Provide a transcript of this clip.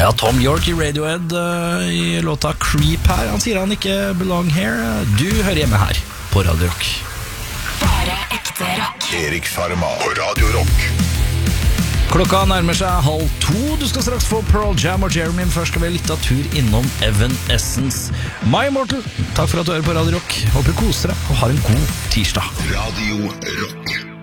Ja, Tom York i Radiohead i låta Creep her. Han sier han ikke belong here. Du hører hjemme her på Radio Rock. Bare ekte rock. Erik Sjarma på Radio Rock. Klokka nærmer seg 1:30. Du skal straks få Pearl Jam og Jeremy. Først skal vi litt av tur innom Evanescence. My Immortal, takk for at du hører på Radio Rock. Håper du koser deg og har en god tirsdag. Radio Rock.